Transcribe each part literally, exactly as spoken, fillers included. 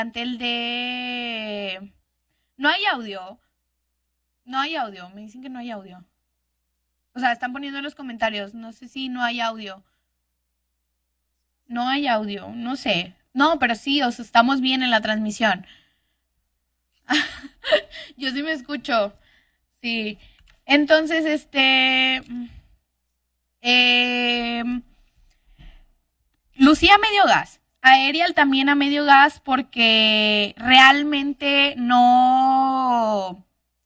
el de... No hay audio. No hay audio. Me dicen que no hay audio. O sea, están poniendo en los comentarios. No sé si no hay audio. No hay audio. No sé. No, pero sí, o sea, estamos bien en la transmisión. Yo sí me escucho. Sí. Entonces, este... eh, Lucía a medio gas. Aerial también a medio gas porque realmente no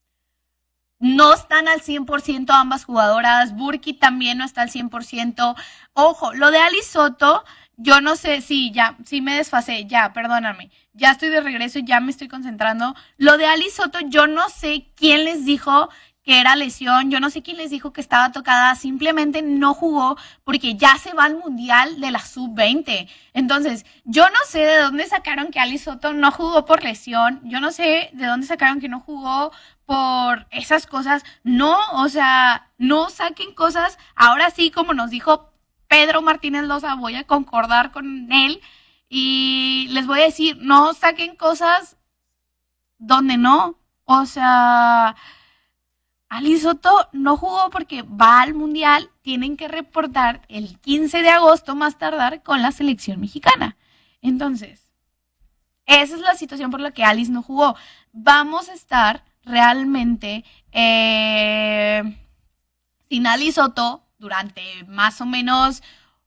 no están al cien por ciento ambas jugadoras. Burki también no está al cien por ciento. Ojo, lo de Ali Soto, yo no sé, sí, ya, sí me desfasé, ya, perdóname. Ya estoy de regreso y ya me estoy concentrando. Lo de Ali Soto, yo no sé quién les dijo que era lesión, yo no sé quién les dijo que estaba tocada, simplemente no jugó porque ya se va al mundial de la sub veinte. Entonces, yo no sé de dónde sacaron que Ali Soto no jugó por lesión, yo no sé de dónde sacaron que no jugó por esas cosas. No, o sea, no saquen cosas. Ahora sí, como nos dijo Pedro Martínez Loza, voy a concordar con él y les voy a decir, no saquen cosas donde no. O sea, Ali Soto no jugó porque va al mundial, tienen que reportar el quince de agosto más tardar con la selección mexicana. Entonces, esa es la situación por la que Alice no jugó. Vamos a estar realmente eh, sin Ali Soto durante más o menos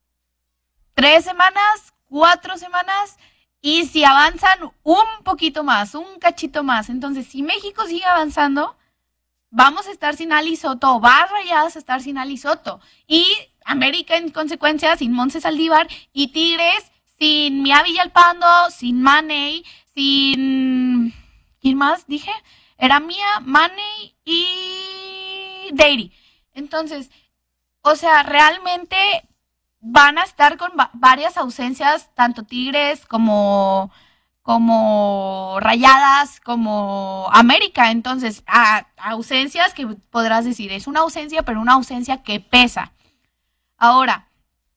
tres semanas, cuatro semanas, y si avanzan un poquito más, un cachito más. Entonces, si México sigue avanzando, vamos a estar sin Ali Soto, va a Rayadas a estar sin Ali Soto. Y América, en consecuencia, sin Montse Saldívar, y Tigres sin Mia Villalpando, sin Maney, sin... ¿Quién más dije? Era Mia, Maney y Deiry. Entonces, o sea, realmente van a estar con va varias ausencias, tanto Tigres como como Rayadas, como América. Entonces, a, a ausencias que podrás decir, es una ausencia, pero una ausencia que pesa. Ahora,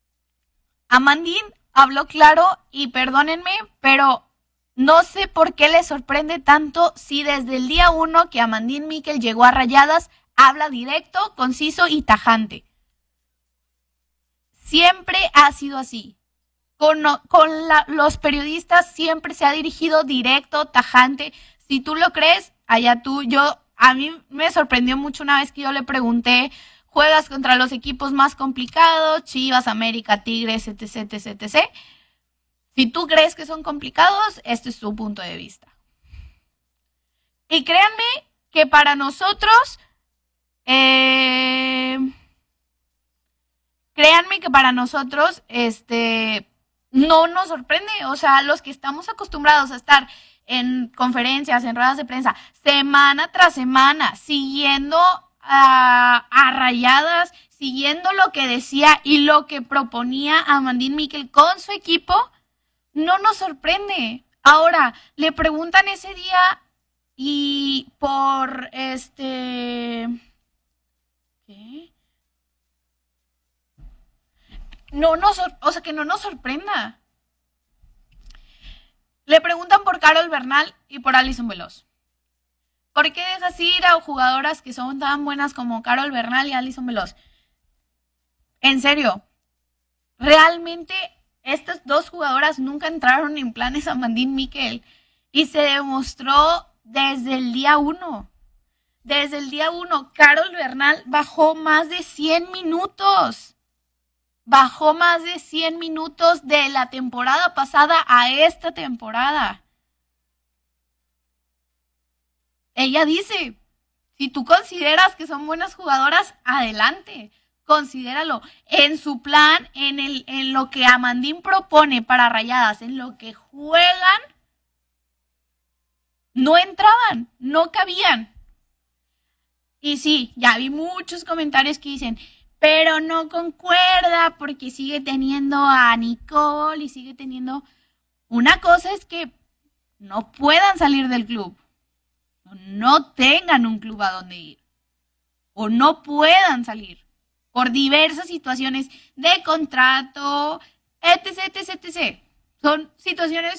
Amandín habló claro y perdónenme, pero no sé por qué le sorprende tanto si desde el día uno que Amandín Miquel llegó a Rayadas, habla directo, conciso y tajante. Siempre ha sido así. Con, con la, los periodistas siempre se ha dirigido directo, tajante. Si tú lo crees, allá tú. Yo, a mí me sorprendió mucho una vez que yo le pregunté, juegas contra los equipos más complicados, Chivas, América, Tigres, etc, etc, etcétera. Si tú crees que son complicados, este es tu punto de vista. Y créanme que para nosotros, eh, créanme que para nosotros, este, no nos sorprende. O sea, los que estamos acostumbrados a estar en conferencias, en ruedas de prensa, semana tras semana, siguiendo a, a Rayadas, siguiendo lo que decía y lo que proponía Amandín Miquel con su equipo, no nos sorprende. Ahora, le preguntan ese día y por este... ¿Qué? No nos, o sea, que no nos sorprenda. Le preguntan por Carol Bernal y por Alison Veloz. ¿Por qué dejas ir a jugadoras que son tan buenas como Carol Bernal y Alison Veloz? En serio, realmente estas dos jugadoras nunca entraron en planes Amandín Miquel y se demostró desde el día uno. Desde el día uno, Carol Bernal bajó más de cien minutos. Bajó más de cien minutos de la temporada pasada a esta temporada. Ella dice, si tú consideras que son buenas jugadoras, adelante, considéralo. En su plan, en, el, en lo que Amandín propone para Rayadas, en lo que juegan, no entraban, no cabían. Y sí, ya vi muchos comentarios que dicen, pero no concuerda porque sigue teniendo a Nicole y sigue teniendo... Una cosa es que no puedan salir del club, no tengan un club a donde ir, o no puedan salir por diversas situaciones de contrato, etc, etc, etcétera. Son situaciones